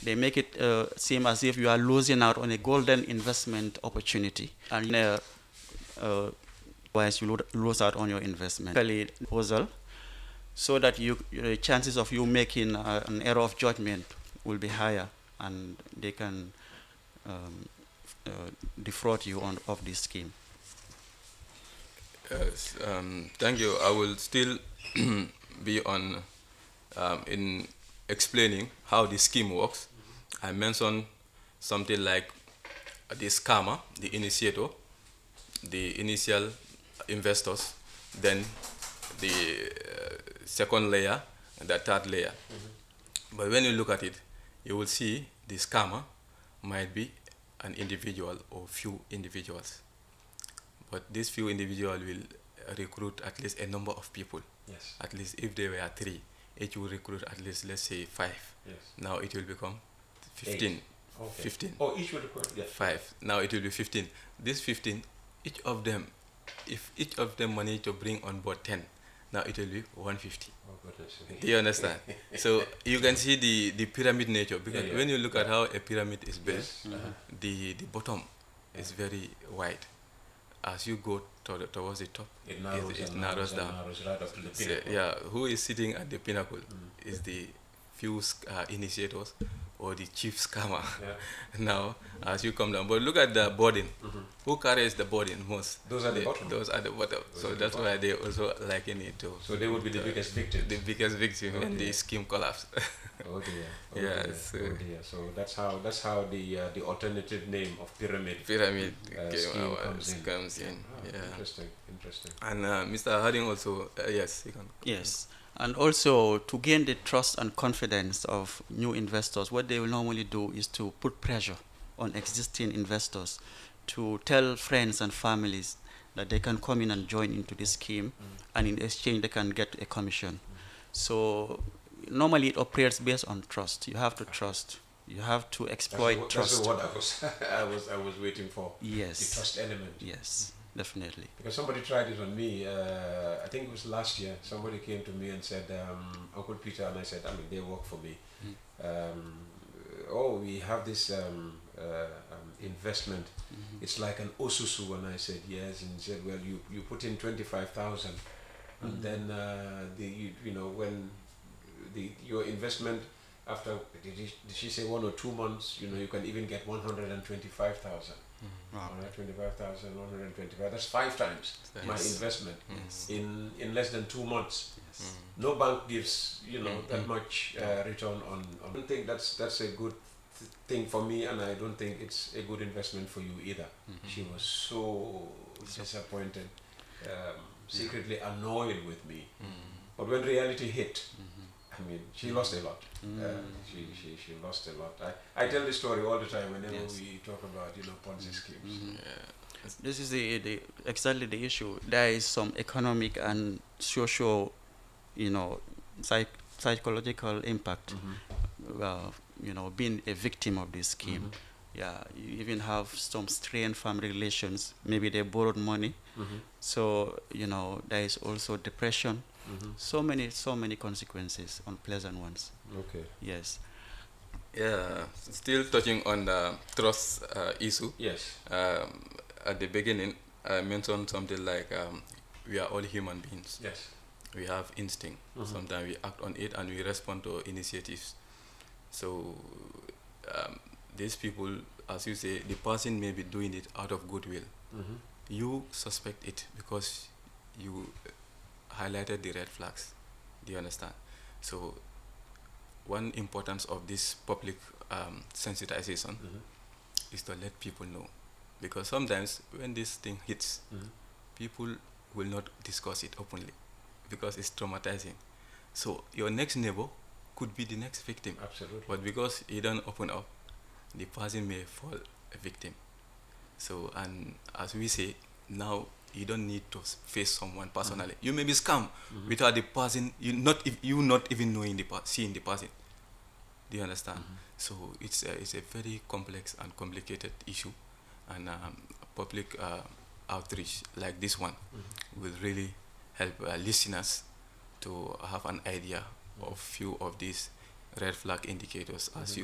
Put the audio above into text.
they make it seem as if you are losing out on a golden investment opportunity, and otherwise you lose out on your investment. Proposal, so that the chances of you making an error of judgment will be higher, and they can um, uh, defraud you of this scheme. Yes, thank you. I will still be on in explaining how the scheme works. I mentioned something like the scammer, the initiator, the initial investors, then the second layer, and the third layer. But when you look at it, you will see the scammer might be an individual or few individuals. But these few individuals will recruit at least a number of people. Yes. At least if they were three, each will recruit at least, let's say, five. Yes. Now it will become 15. Okay. 15. Oh, each will recruit. Yeah. Five. Now it will be 15. These 15, each of them, if each of them manage to bring on board 10, now it will be 150. Oh, goodness. Do you understand? So you can see the pyramid nature, because when you look at how a pyramid is built, Yes. the bottom is very wide. As you go towards the top, It narrows, it and narrows and down. narrows right up to the So, pinnacle. yeah, who is sitting at the pinnacle is the few initiators or the chief scammer. Yeah. Now, as you come down, but look at the burden. Who carries the burden most? Those are the bottom. Those are the bottom. Those So are the that's bottom. why they also liken it to. So they would be the biggest victims. The biggest victim when the dear. scheme collapsed. Oh dear. Oh Yeah, dear. so- Oh dear. So that's how the alternative name of pyramid Pyramid scheme comes in. comes in. Ah, Yeah. Interesting. Interesting. And Mr. Harding also, yes, he can. Yes, and also to gain the trust and confidence of new investors, what they will normally do is to put pressure on existing investors to tell friends and families that they can come in and join into this scheme, and in exchange they can get a commission. So normally it operates based on trust. You have to trust. You have to exploit That's trust. the word I was waiting for. The Yes, trust element. yes, definitely. Because somebody tried it on me. I think it was last year. Somebody came to me and said, Uncle Peter, and I said, I mean, they work for me. Oh, we have this investment. It's like an osusu. And I said, yes. And he said, well, you put in 25,000, and then when your investment after did she say 1 or 2 months, you can even get 125,000. Wow. 125,000, 125. That's 5 times my Yes. investment Yes. in less than 2 months. Yes. No bank gives that much return on. I don't think that's a good thing for me, and I don't think it's a good investment for you either. She was so disappointed, secretly annoyed with me. But when reality hit, I mean, she lost a lot. She lost a lot. I tell this story all the time whenever Yes. we talk about Ponzi schemes. Yeah. This is exactly the issue. There is some economic and social, psychological impact. Being a victim of this scheme. Yeah, you even have some strained family relations. Maybe they borrowed money. So there is also depression. So many consequences, unpleasant ones. Okay. Yes. Yeah, still touching on the trust issue. Yes. At the beginning, I mentioned something like we are all human beings. Yes. We have instinct. Sometimes we act on it and we respond to initiatives. So these people, as you say, the person may be doing it out of goodwill. You suspect it because you highlighted the red flags. Do you understand? So one importance of this public sensitization is to let people know, because sometimes when this thing hits, people will not discuss it openly because it's traumatizing. So your next neighbor could be the next victim. Absolutely. But because you don't open up, the person may fall a victim. So, and as we say, now you don't need to face someone personally. You may be scammed without the person, not even knowing seeing the person. Do you understand? So it's a very complex and complicated issue, and public outreach like this one will really help listeners to have an idea of few of these red flag indicators as you